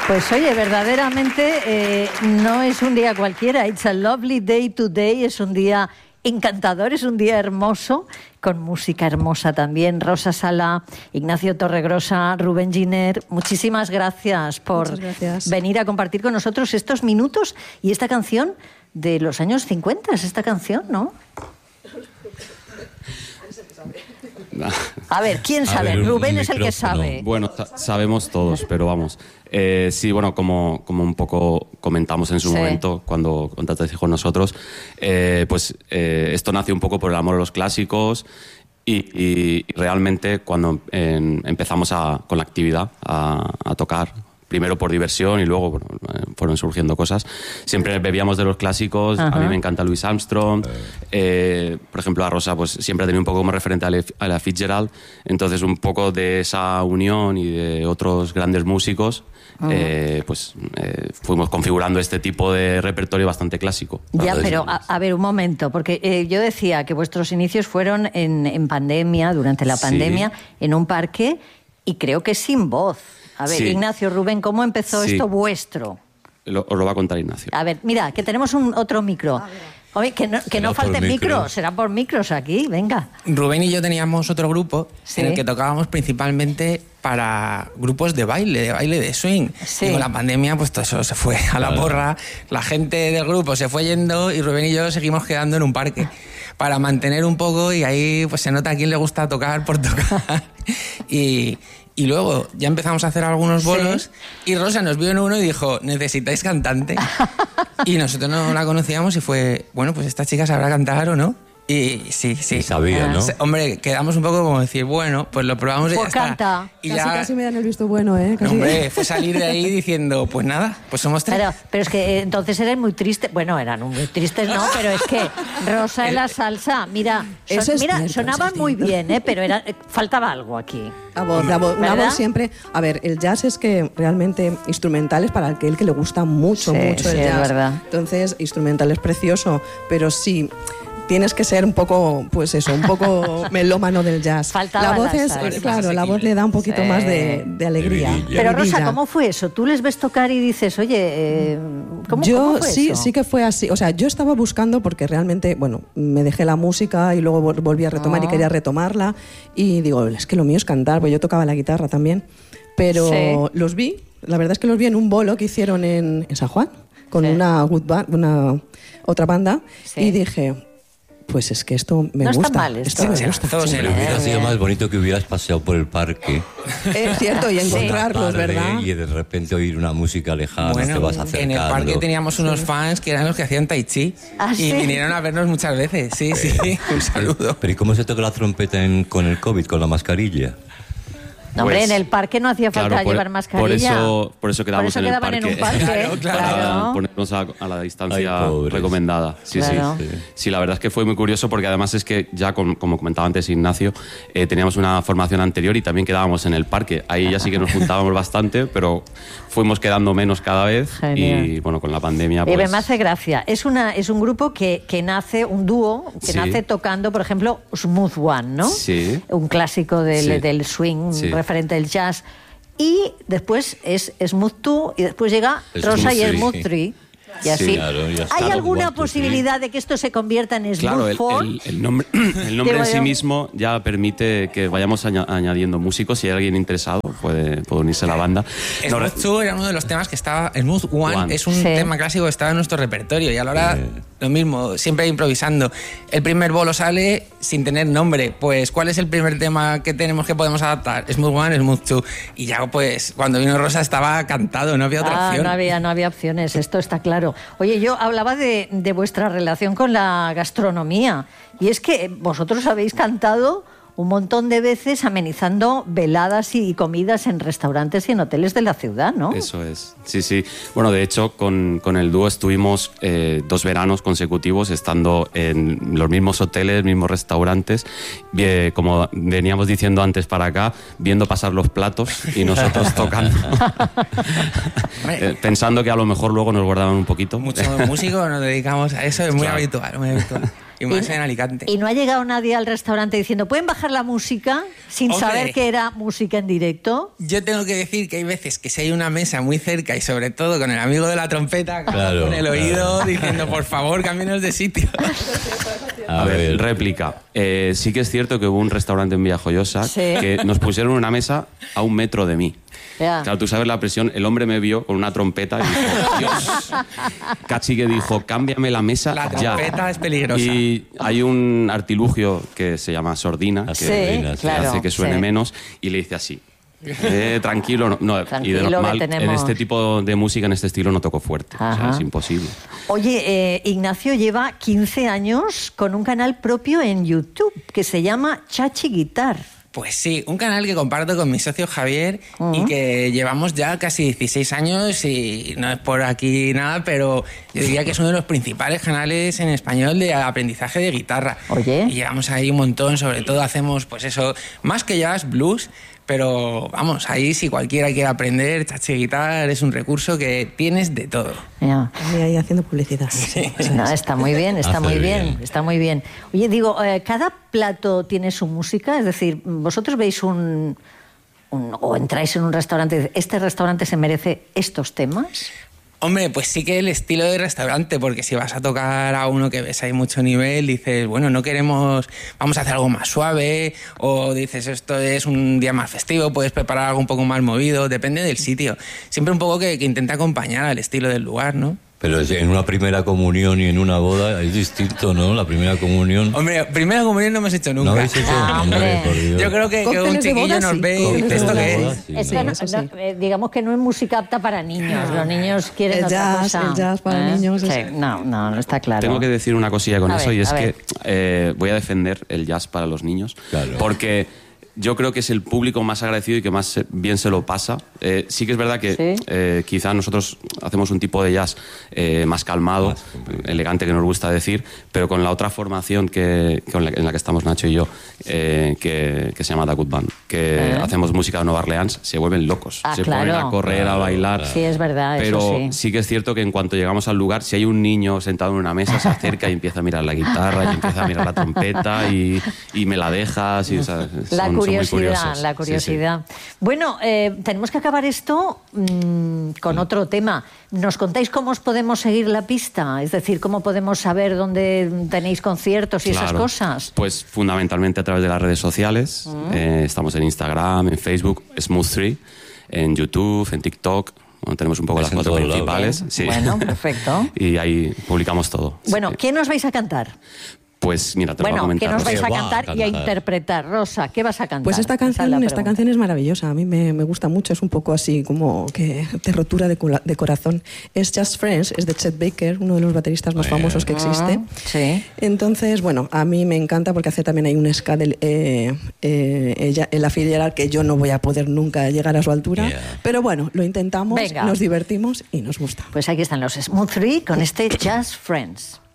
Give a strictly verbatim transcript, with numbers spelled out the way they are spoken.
Pues oye, verdaderamente eh, no es un día cualquiera. It's a lovely day today. Es un día encantador, es un día hermoso, con música hermosa también. Rosa Sala, Ignacio Torregrosa, Rubén Giner, muchísimas gracias por gracias. venir a compartir con nosotros estos minutos y esta canción de los años cincuenta. Es esta canción, ¿no? A ver, ¿quién sabe? Ver, Rubén es el que sabe. Bueno, sabemos todos, pero vamos. Eh, sí, bueno, como, como un poco comentamos en su sí. momento cuando contactaste con nosotros, eh, pues eh, esto nace un poco por el amor a los clásicos y, y, y realmente cuando eh, empezamos a, con la actividad a, a tocar, primero por diversión y luego bueno, fueron surgiendo cosas. Siempre bebíamos de los clásicos. Ajá. A mí me encanta Louis Armstrong. Eh, por ejemplo, a Rosa pues, siempre ha tenido un poco como referente a la Fitzgerald. Entonces, un poco de esa unión y de otros grandes músicos, eh, pues eh, fuimos configurando este tipo de repertorio bastante clásico. Ya, pero a, a ver, un momento, porque eh, yo decía que vuestros inicios fueron en, en pandemia, durante la pandemia, sí. en un parque, y creo que sin voz. A ver, sí. Ignacio, Rubén, ¿cómo empezó sí. esto vuestro? Lo, os lo va a contar Ignacio. A ver, mira, que tenemos un otro micro. Oye, que no, que no falten micros, micro. será por micros aquí, venga. Rubén y yo teníamos otro grupo sí. en el que tocábamos principalmente para grupos de baile, de baile de swing. Sí. Y con la pandemia, pues todo eso se fue a la porra. La gente del grupo se fue yendo y Rubén y yo seguimos quedando en un parque para mantener un poco, y ahí pues se nota a quién le gusta tocar por tocar. y... Y luego ya empezamos a hacer algunos bolos sí. y Rosa nos vio en uno y dijo, ¿necesitáis cantante? Y nosotros no la conocíamos y fue, bueno, pues esta chica sabrá cantar o no. Y sí, sí. Y sabía, ¿no? Hombre, quedamos un poco como decir, bueno, pues lo probamos y pues ya canta. está. Y casi, ya... casi me dan el visto bueno, ¿eh? Casi. Hombre, fue salir de ahí diciendo, pues nada, pues somos tres. Pero, pero es que entonces eran muy tristes. Bueno, eran muy tristes, no, pero es que Rosa en la salsa, mira, son, eso es mira cierto, sonaban eso es muy bien, ¿eh? Pero era, faltaba algo aquí. La voz, la voz, una voz siempre... A ver, el jazz es que realmente instrumental es para aquel que le gusta mucho, sí, mucho sí, el jazz. Es verdad. Entonces, instrumental es precioso, pero sí... Tienes que ser un poco, pues eso, un poco melómano del jazz. Faltaba la voz la es, salsa. claro, la voz le da un poquito sí. más de, de alegría. De Pero Rosa, ¿cómo fue eso? Tú les ves tocar y dices, oye, eh, ¿cómo, yo, ¿cómo fue sí, eso? sí que fue así. O sea, yo estaba buscando porque realmente, bueno, me dejé la música y luego volví a retomar oh. y quería retomarla. Y digo, es que lo mío es cantar, porque yo tocaba la guitarra también. Pero sí. los vi, la verdad es que los vi en un bolo que hicieron en, en San Juan, con sí. una, good band, una otra banda, sí. y dije... Pues es que esto me no gusta. Está mal esto. esto me gusta. Pero hubiera sido más bonito que hubieras paseado por el parque. Es cierto, y encontrarlos, sí. ¿verdad? Y de repente oír una música lejana, bueno, te vas acercando. En el parque teníamos unos fans que eran los que hacían tai chi. ¿Ah, y sí? vinieron a vernos muchas veces. Sí, sí, un saludo. Pero ¿y cómo se toca la trompeta en, con el COVID, con la mascarilla? No, hombre, pues, en el parque no hacía falta claro, por, llevar mascarilla. Por eso, por eso quedamos por eso en, quedaban el parque. en un parque. Claro, claro. claro. Ponernos a, a la distancia Ay, recomendada. Sí, claro. sí, sí. Sí, la verdad es que fue muy curioso porque además es que ya, con, como comentaba antes Ignacio, eh, teníamos una formación anterior y también quedábamos en el parque. Ahí ya sí que nos juntábamos bastante, pero fuimos quedando menos cada vez. Genial. Y bueno, con la pandemia pues... Eh, me hace gracia. Es, una, es un grupo que, que nace, un dúo, que sí. nace tocando, por ejemplo, Smooth One, ¿no? Sí. Un clásico del, sí. del swing, un sí. referente del jazz. Y después es Smooth Two y después llega Rosa y Smooth Three. Y así. Sí, claro, ya está. ¿Hay alguna One, two, posibilidad three. de que esto se convierta en Smooth Claro, el, Four? el, el nombre, el nombre en sí mismo ya permite que vayamos añ- añadiendo músicos. Si hay alguien interesado, puede, puede unirse a la banda. Smooth No, Two era uno de los temas que estaba... Smooth One, One. es un Sí. tema clásico que estaba en nuestro repertorio. Y a la hora, Sí. lo mismo, siempre improvisando. El primer bolo sale sin tener nombre. Pues, ¿cuál es el primer tema que tenemos que podemos adaptar? Smooth One, Smooth Two. Y ya, pues, cuando vino Rosa estaba cantado, no había otra ah, opción. No había, no había opciones, esto está claro. Oye, yo hablaba de, de vuestra relación con la gastronomía. Y es que vosotros habéis cantado un montón de veces amenizando veladas y comidas en restaurantes y en hoteles de la ciudad, ¿no? Eso es, sí, sí. Bueno, de hecho, con, con el dúo estuvimos eh, dos veranos consecutivos estando en los mismos hoteles, mismos restaurantes, eh, como veníamos diciendo antes para acá, viendo pasar los platos y nosotros tocando. eh, pensando que a lo mejor luego nos guardaban un poquito. Muchos músicos nos dedicamos a eso, es muy Claro. habitual, muy habitual. y más y, en Alicante. ¿Y no ha llegado nadie al restaurante diciendo, ¿pueden bajar la música? Sin Hombre, saber que era música en directo. Yo tengo que decir que hay veces que si hay una mesa muy cerca y sobre todo con el amigo de la trompeta, claro, con el oído claro. diciendo, por favor, cámbienos de sitio. A, a ver, ver, réplica. Eh, sí que es cierto que hubo un restaurante en Villajoyosa sí. que nos pusieron una mesa a un metro de mí. Yeah. Claro, tú sabes la presión. El hombre me vio con una trompeta y dijo, Dios. Cachi que dijo, cámbiame la mesa la ya. La trompeta es peligrosa. Y hay un artilugio que se llama sordina, que, sí, que claro, hace que suene sí. menos, y le dice así. Eh, tranquilo, no, no tranquilo, y de normal, tenemos... en este tipo de música, en este estilo, no toco fuerte. Ajá. O sea, es imposible. Oye, eh, Ignacio lleva quince años con un canal propio en YouTube que se llama Chachi Guitar. Pues sí, un canal que comparto con mi socio Javier uh-huh. y que llevamos ya casi dieciséis años y no es por aquí nada, pero yo diría que es uno de los principales canales en español de aprendizaje de guitarra. Oye. Y llevamos ahí un montón, sobre todo hacemos pues eso, más que jazz, blues, pero vamos, ahí si cualquiera quiere aprender, Chachi Guitar es un recurso que tienes de todo. Yeah. Y ahí haciendo publicidad. Sí. No, está muy bien, está Hace muy bien, bien, está muy bien. Oye, digo, eh, ¿cada plato tiene su música? Es decir, vosotros veis un, un... o entráis en un restaurante y dices, ¿este restaurante se merece estos temas? Hombre, pues sí que el estilo de restaurante, porque si vas a tocar a uno que ves ahí mucho nivel, dices, bueno, no queremos, vamos a hacer algo más suave, o dices, esto es un día más festivo, puedes preparar algo un poco más movido, depende del sitio. Siempre un poco que, que intenta acompañar al estilo del lugar, ¿no? Pero en una primera comunión y en una boda es distinto, ¿no? La primera comunión... Hombre, primera comunión no hemos hecho nunca. ¿No habéis hecho? Ah, hombre, por Dios. Yo creo que, que un chiquillo nos ve y ¿esto qué es? Sí, es que no, no, eh, digamos que no es música apta para niños. Los niños quieren el otra jazz, cosa. El jazz para ¿Eh? niños. Sí, no, no, no está claro. Tengo que decir una cosilla con a eso ver, y es que ver. eh, voy a defender el jazz para los niños. Claro. Porque... yo creo que es el público más agradecido y que más bien se lo pasa. Eh, sí que es verdad que ¿Sí? eh, quizá nosotros hacemos un tipo de jazz eh, más calmado, más elegante, que nos gusta decir, pero con la otra formación que, con la, en la que estamos Nacho y yo, eh, que, que se llama The Good Band, que ¿Eh? hacemos música de Nueva Orleans, se vuelven locos. Ah, se claro. ponen a correr, claro, a bailar. Claro. Sí, es verdad, pero eso sí. sí que es cierto que en cuanto llegamos al lugar, si hay un niño sentado en una mesa, se acerca y empieza a mirar la guitarra, y empieza a mirar la trompeta y, y me la dejas. Y, o sea, la son, curiosidad. Son La curiosidad. Sí, sí. Bueno, eh, tenemos que acabar esto mmm, con otro tema. ¿Nos contáis cómo os podemos seguir la pista? Es decir, ¿cómo podemos saber dónde tenéis conciertos y claro. esas cosas? Pues fundamentalmente a través de las redes sociales. Mm. Eh, estamos en Instagram, en Facebook, Smooth Three, en YouTube, en TikTok. Bueno, tenemos un poco las fotos principales. Sí. Bueno, perfecto. Y ahí publicamos todo. Bueno, sí. ¿qué nos vais a cantar? Pues mira, te bueno, lo voy a comentar. ¿qué nos vais a Rosa. cantar, Wow, y a cantar. interpretar? Rosa, ¿qué vas a cantar? Pues esta canción, esta canción es maravillosa. A mí me, me gusta mucho. Es un poco así como que de rotura de, de corazón. Es Just Friends, es de Chet Baker, uno de los bateristas más bueno. famosos que existe. Ah, sí. Entonces, bueno, a mí me encanta porque hace también hay un ska del eh, eh, ella, en la Fitzgerald que yo no voy a poder nunca llegar a su altura. Yeah. Pero bueno, lo intentamos, Venga. nos divertimos y nos gusta. Pues aquí están los Smooth Three con este Just Friends.